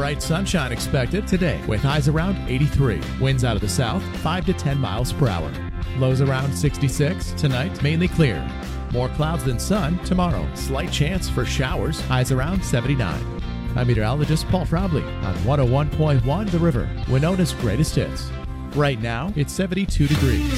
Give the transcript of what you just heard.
Bright sunshine expected today with highs around 83. Winds out of the south 5 to 10 miles per hour. Lows around 66. Tonight, mainly clear. More clouds than sun tomorrow. Slight chance for showers. Highs around 79. I'm meteorologist Paul Trombley on 101.1 The River, Winona's greatest hits. Right now, it's 72 degrees.